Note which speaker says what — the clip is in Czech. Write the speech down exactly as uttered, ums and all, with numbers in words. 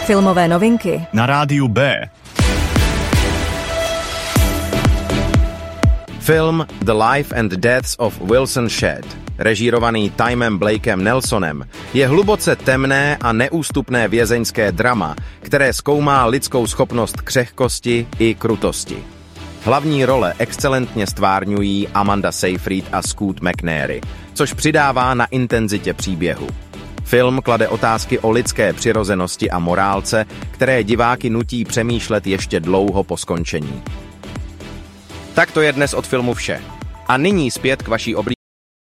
Speaker 1: Filmové novinky
Speaker 2: na rádiu B.
Speaker 3: Film The Life and Deaths of Wilson Shedd, režírovaný Timem Blakem Nelsonem, je hluboce temné a neústupné vězeňské drama, které zkoumá lidskou schopnost křehkosti i krutosti. Hlavní role excelentně stvárňují Amanda Seyfried a Scoot McNairy, což přidává na intenzitě příběhu. Film klade otázky o lidské přirozenosti a morálce, které diváky nutí přemýšlet ještě dlouho po skončení. Tak to je dnes od filmu vše. A nyní zpět k vaší oblíbené